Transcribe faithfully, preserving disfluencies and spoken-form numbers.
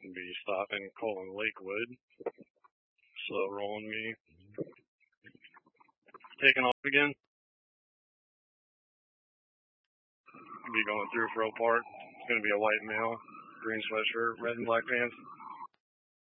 Be stopping Colin Lakewood. Slow rolling me. Taking off again. Be going through for Oak Park. It's going to be a white male, green sweatshirt, red and black pants.